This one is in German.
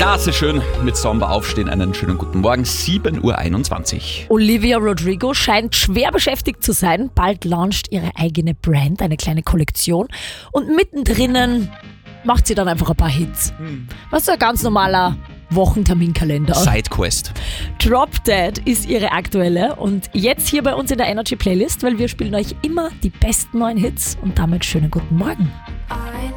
Das ist schön. Mit Samba aufstehen. Einen schönen guten Morgen. 7:21 Uhr. Olivia Rodrigo scheint schwer beschäftigt zu sein. Bald launcht ihre eigene Brand, eine kleine Kollektion. Und mittendrin macht sie dann einfach ein paar Hits. Was ist ein ganz normaler Wochenterminkalender. Sidequest. Drop Dead ist ihre aktuelle und jetzt hier bei uns in der Energy Playlist, weil wir spielen euch immer die besten neuen Hits und damit schönen guten Morgen.